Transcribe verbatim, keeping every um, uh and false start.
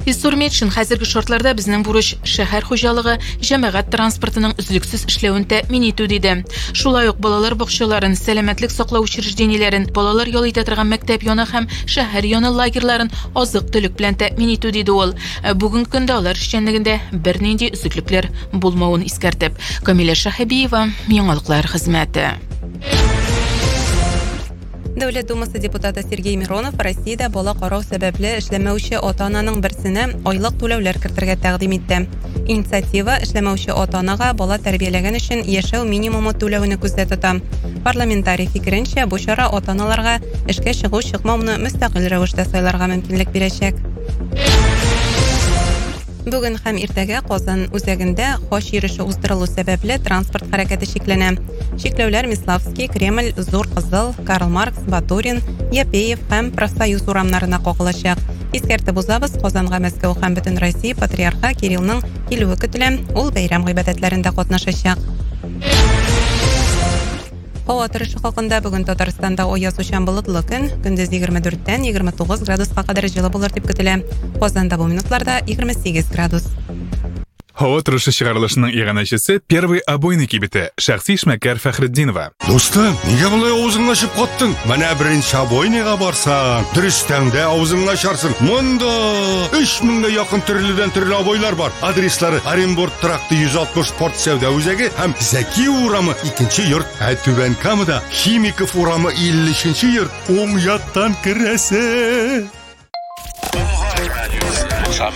История өчен хәзерге шартларда безнең бурыч шәһәр хуҗалыгы, җәмәгать транспортының үзлексез эшләвен тәэмин итү диде. Шулай ук балалар бакчаларын, сәламәтлек саклау учреждениеләрен, балалар ял итә торган мәктәп яны һәм шәһәр яны лагерьларын азык-төлек белән тәэмин итү диде ул. Бүгенге көндә алар эшчәнлегендә бернинди үзлекләр булмавын искәртеп. Камилә Шаһабиева, Яңалыклар хезмәте. Дәүләт Думасы депутаты Сергей Миронов Россиядә бала карау сәбәпле эшләмәүче ата-ананың берсенә айлык түләүләр кертергә тәкъдим итте. Инициатива эшләмәүче ата-анага бала тәрбияләгән өчен яшәү минимумы түләүне күздә тота. Парламентарий фикеренчә, бу чара ата-аналарга эшкә чыгу чыкмауны мөстәкыйль рәвештә сайларга мөмкинлек бирәчәк. Бүген һәм иртәгә Казан үзәгендә хош йөреше уздырылу сәбәпле транспорт хәрәкәте шикләнә. Чикләүләр Миславский, Кремль, Зур Кызыл, Карл Маркс, Батурин, Япеев һәм Профсоюз урамнарына кагылачак. Искәртеп узабыз, Казанга Мәскәү һәм бөтен Россия патриархы Кириллның килүе көтелә. Ул бәйрәм гыйбадәтләрендә катнашачак. Һава торышы хакында бүген Татарстанда аязучан болытлы көн, көндез егерме дүрттән егерме тугыз градуска кадәр җылы булыр дип көтелә. Казанда бу минутларда егерме сигез градус. Һава торышы чыгарылышының иганәчесе первый обойный кибете Шәхси Ишмәкәр Фәхретдинова. Достым, нигә булай авызыңны ачып каттың? Менә беренче обойныйга барсаң, дөрестәңдә авызыңны ачарсың. Монда өч меңгә якын төрледән төрле обойлар бар. Адреслары: Оренбург тракты йөз алтмыш спорт сәүдә үзәге һәм Зәки урамы икенче йорт. Ә Түбән Камада Химиков урамы илле өченче йорт. Уң яктан керәсе.